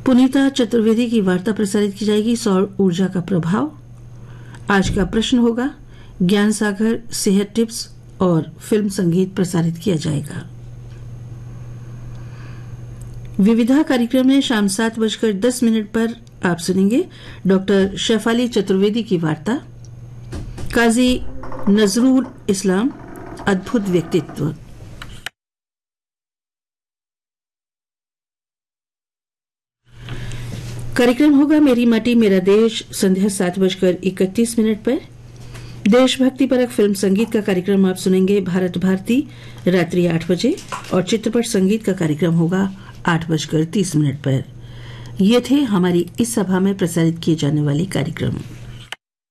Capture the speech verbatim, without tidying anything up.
पुनीता चतुर्वेदी की वार्ता प्रसारित की जाएगी, सौर ऊर्जा का प्रभाव। आज का प्रश्न होगा ज्ञान सागर, सेहत टिप्स और फिल्म संगीत प्रसारित किया जाएगा। विविधा कार्यक्रम में शाम सात बजकर दस मिनट पर आप सुनेंगे डॉक्टर शेफाली चतुर्वेदी की वार्ता, काजी नजरुल इस्लाम, अद्भुत व्यक्तित्व। कार्यक्रम होगा मेरी माटी मेरा देश, संध्या सात बजकर इकतीस मिनट पर। देशभक्ति परक फिल्म संगीत का कार्यक्रम आप सुनेंगे भारत भारती रात्रि आठ बजे और चित्रपट संगीत का कार्यक्रम होगा आठ बजकर तीस मिनट पर। ये थे हमारी इस सभा में प्रसारित किए जाने वाले कार्यक्रम।